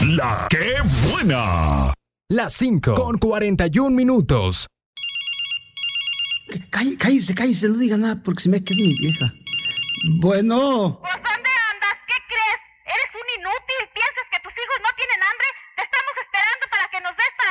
La que buena. Las 5 con 41 minutos. Cállese, no diga nada porque se me queda mi vieja. Bueno.